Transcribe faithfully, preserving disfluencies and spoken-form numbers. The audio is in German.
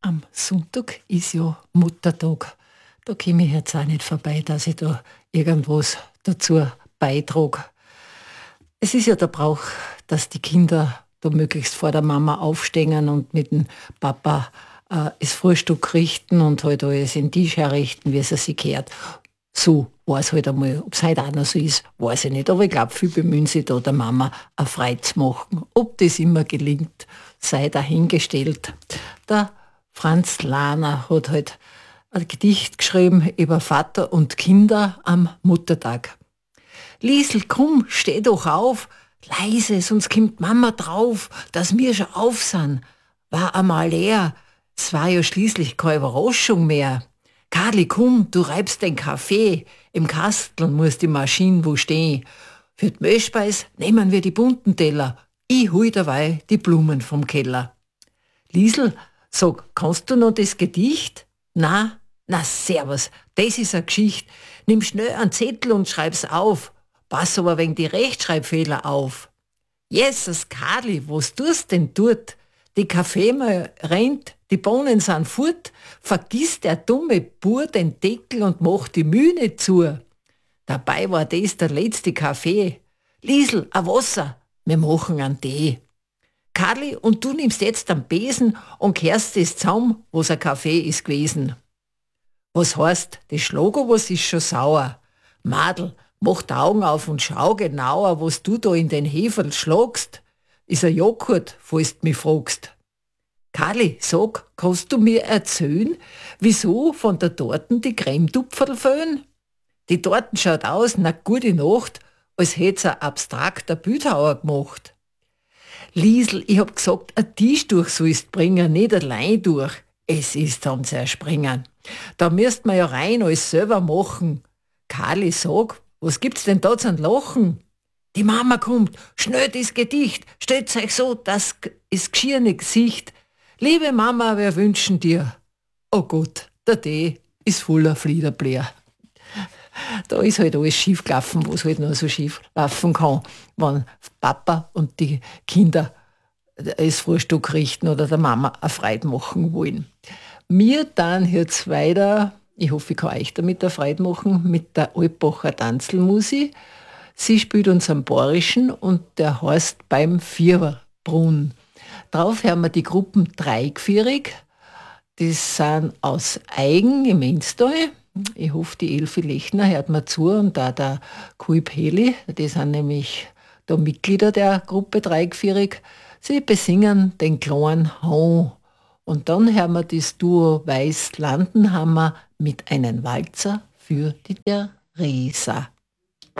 Am Sonntag ist ja Muttertag. Da komme ich jetzt auch nicht vorbei, dass ich da irgendwas dazu beitrage. Es ist ja der Brauch, dass die Kinder da möglichst vor der Mama aufstehen und mit dem Papa äh, das Frühstück richten und halt alles in den Tisch herrichten, wie es sich gehört. So war es halt einmal. Ob es heute auch noch so ist, weiß ich nicht. Aber ich glaube, viel bemühen sich da der Mama eine Freude zu machen. Ob das immer gelingt, sei dahingestellt. Der Franz Lahner hat halt ein Gedicht geschrieben über Vater und Kinder am Muttertag. Liesl, komm, steh doch auf, leise, sonst kommt Mama drauf, dass wir schon auf sind. War einmal leer, es war ja schließlich keine Überraschung mehr. Karli, komm, du reibst den Kaffee, im Kasteln muss die Maschine wo stehen. Für die Milchspeis nehmen wir die bunten Teller, ich hol dabei die Blumen vom Keller. Liesl, sag, kannst du noch das Gedicht? Na, na servus, das ist eine Geschichte. Nimm schnell einen Zettel und schreib's auf. Pass aber wegen die Rechtschreibfehler auf. Jesus, Karli, was tust denn dort? Die Kaffeemühle rennt, die Bohnen sind fort, vergiss der dumme Bur den Deckel und macht die Mühne zu. Dabei war das der letzte Kaffee. Liesl, ein Wasser, wir machen einen Tee. Karli, und du nimmst jetzt den Besen und kehrst das zusammen, was ein Kaffee ist gewesen. Was heißt, das Schlager, was ist schon sauer? Madel, mach die Augen auf und schau genauer, was du da in den Heferl schlagst. Ist ein Joghurt, falls du mich fragst. Karli, sag, kannst du mir erzählen, wieso von der Torten die Cremetupferl fehlen? Die Torten schaut aus, na gute Nacht, als hätt's ein abstrakter Bildhauer gemacht. Liesl, ich hab gesagt, ein Tisch durch sollst bringen, nicht allein durch. Es ist am Zerspringen. Da müsst man ja rein alles selber machen. Karli, sag, was gibt's denn da zum Lachen? Die Mama kommt, schnell das Gedicht, stellt euch so, das ist geschirrne Gesicht. Liebe Mama, wir wünschen dir. Oh Gott, der Tee ist voller Fliederbläher. Da ist halt alles schief gelaufen, was halt nur so schief laufen kann, wenn Papa und die Kinder das Frühstück richten oder der Mama eine Freude machen wollen. Wir dann jetzt weiter, ich hoffe, ich kann euch damit eine Freude machen, mit der Alpacher Tanzelmusi. Sie spielt uns am Bayerischen und der heißt Beim Viererbrunn. Drauf hören wir die Gruppen Dreigvierig. Die sind aus Eigen im Enstal. Ich hoffe, die Elfi Lechner hört mir zu und da der Kuip Heli. Die sind nämlich da Mitglieder der Gruppe Dreigvierig. Sie besingen den kleinen Hahn. Und dann hören wir das Duo Weiß Landenhammer mit einem Walzer für die Theresa.